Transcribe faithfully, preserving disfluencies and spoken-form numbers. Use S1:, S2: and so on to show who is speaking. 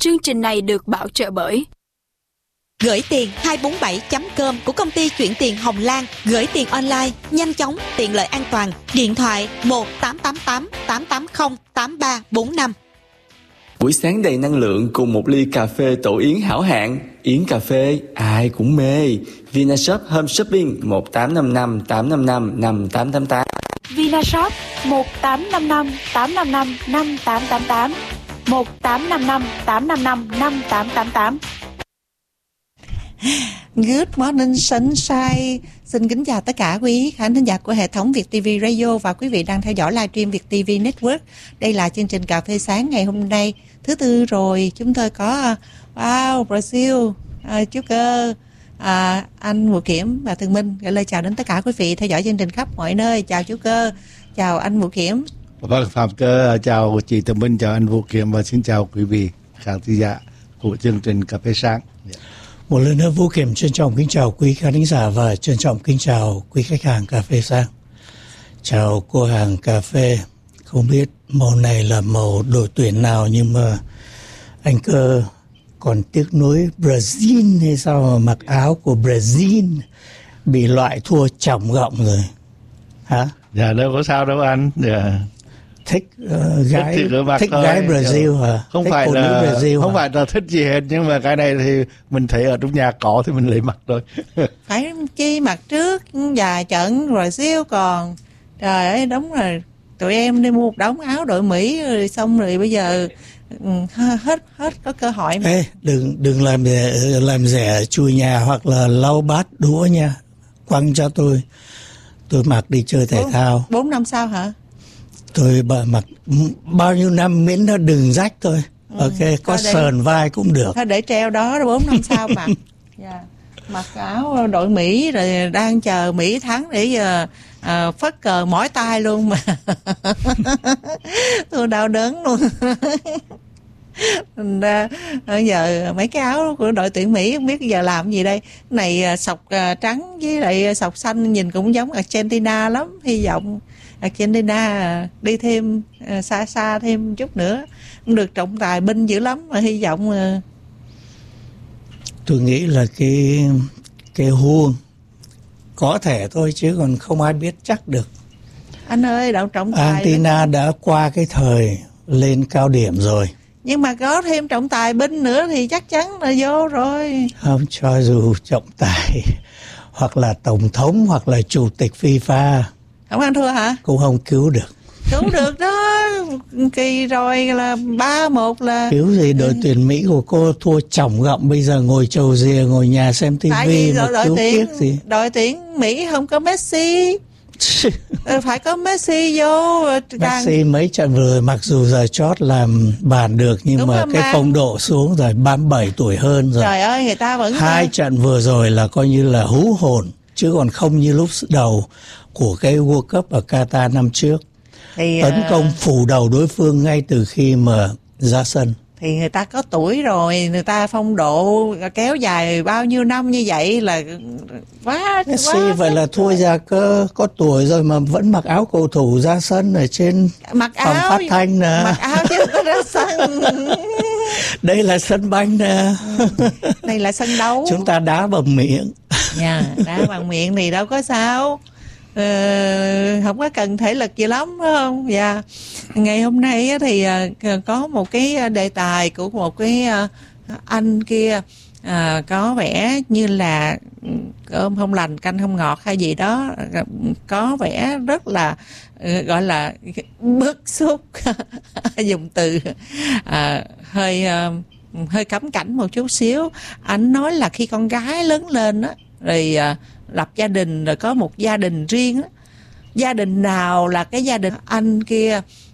S1: Chương trình này được bảo trợ bởi
S2: Gửi tiền hai bốn bảy chấm com của công ty chuyển tiền Hồng Lan. Gửi tiền online, nhanh chóng, tiện lợi, an toàn. Điện thoại một tám tám tám tám tám không tám ba bốn năm.
S3: Buổi sáng đầy năng lượng cùng một ly cà phê tổ yến hảo hạng. Yến cà phê ai cũng mê. Vinashop Home Shopping một tám năm năm tám năm năm năm tám tám tám.
S1: Vinashop một tám năm năm tám năm năm năm tám tám tám, một tám năm năm tám năm năm năm tám tám tám.
S4: Good morning sunshine. Xin kính chào tất cả quý khán thính giả của hệ thống Việt ti vi Radio và quý vị đang theo dõi livestream Việt ti vi Network. Đây là chương trình cà phê sáng ngày hôm nay, thứ tư rồi. Chúng tôi có wow, Brazil, uh, chú Cơ, uh, anh Vũ Kiểm và Thường Minh gửi lời chào đến tất cả quý vị theo dõi chương trình khắp mọi nơi. Chào chú Cơ, chào anh Vũ Kiểm.
S5: Vâng, Phạm Cơ, chào chị Thường Minh, chào anh Vũ Kiểm và xin chào quý vị khán thính giả của chương trình cà phê sáng. Yeah.
S6: Một lần nữa Vũ Kiểm trân trọng kính chào quý khán thính giả và trân trọng kính chào quý khách hàng cà phê sáng. Chào cô hàng cà phê. Không biết màu này là màu đội tuyển nào nhưng mà anh Cơ còn tiếc nuối Brazil hay sao mà mặc áo của Brazil bị loại thua trọng gọng rồi. Hả?
S5: Dạ đâu có sao đâu anh. Dạ.
S6: Thích uh, gái thích, thích gái Brazil hả?
S5: Không
S6: thích
S5: phải là
S6: Brazil
S5: không
S6: hả?
S5: phải là thích gì hết, nhưng mà cái này thì mình thấy ở trong nhà có thì mình lấy mặc thôi.
S4: Phải chi mặc trước vài trận Brazil còn trời ơi, đúng rồi, tụi em đi mua một đống áo đội Mỹ rồi xong rồi bây giờ hết hết có cơ hội mà.
S6: Ê, đừng đừng làm rẻ, làm rẻ chùi nhà hoặc là lau bát đũa nha, quăng cho tôi tôi mặc đi chơi thể
S4: bốn,
S6: thao.
S4: Bốn năm sau hả?
S6: Tôi bợ mặc bao nhiêu năm miễn nó đừng rách thôi. Ừ, ok, có sờn vai cũng được.
S4: Thôi để treo đó bốn năm sau mặc. Yeah. Mặc áo đội Mỹ rồi đang chờ Mỹ thắng để giờ à, phất cờ mỏi tay luôn mà. Tôi đau đớn luôn. Mình ra bây giờ mấy cái áo của đội tuyển Mỹ không biết giờ làm gì đây. Cái này sọc trắng với lại sọc xanh nhìn cũng giống Argentina lắm. Hy vọng Argentina đi thêm xa xa thêm chút nữa không được trọng tài binh dữ lắm, mà hy vọng.
S6: Tôi nghĩ là cái cái huông có thể thôi chứ còn không ai biết chắc được.
S4: Anh ơi, đạo trọng tài
S6: Argentina đã qua cái thời lên cao điểm rồi,
S4: nhưng mà có thêm trọng tài binh nữa thì chắc chắn là vô rồi.
S6: Không, cho dù trọng tài hoặc là tổng thống hoặc là chủ tịch FIFA
S4: không ăn thua hả?
S6: Cũng không cứu được.
S4: Cứu được đó. Kỳ rồi là ba một là cứu
S6: gì đội ừ. tuyển Mỹ của cô thua trọng gọng, bây giờ ngồi chầu rìa ngồi nhà xem tivi mà
S4: đội
S6: cứu
S4: tuyển,
S6: tiếc gì.
S4: Đội tuyển Mỹ không có Messi. Phải có Messi vô.
S6: Messi càng... mấy trận vừa rồi mặc dù giờ chót làm bàn được nhưng đúng mà cái mang... phong độ xuống rồi, ba mươi bảy tuổi hơn rồi.
S4: Trời ơi, người ta vẫn
S6: hai
S4: ra...
S6: trận vừa rồi là coi như là hú hồn chứ còn không như lúc đầu của cái World Cup ở Qatar năm trước. Thì, tấn công phủ đầu đối phương ngay từ khi mà ra sân.
S4: Thì người ta có tuổi rồi, người ta phong độ kéo dài bao nhiêu năm như vậy là quá
S6: Messi
S4: quá
S6: vậy là thua ra cơ, có tuổi rồi mà vẫn mặc áo cầu thủ ra sân ở trên
S4: mặc
S6: phòng
S4: áo,
S6: phát thanh nè.
S4: Mặc áo chứ có ra sân.
S6: Đây là sân banh nè.
S4: Đây là sân đấu.
S6: Chúng ta đá bằng miệng.
S4: Nha, đá bằng miệng thì đâu có sao. Uh, không có cần thể lực gì lắm phải không? Dạ. Yeah. Ngày hôm nay thì uh, có một cái đề tài của một cái uh, anh kia uh, có vẻ như là cơm không lành canh không ngọt hay gì đó, có vẻ rất là uh, gọi là bức xúc. Dùng từ uh, hơi uh, hơi cấm cảnh một chút xíu. Anh nói là khi con gái lớn lên á rồi uh, lập gia đình rồi có một gia đình riêng đó. Gia đình nào là cái gia đình anh kia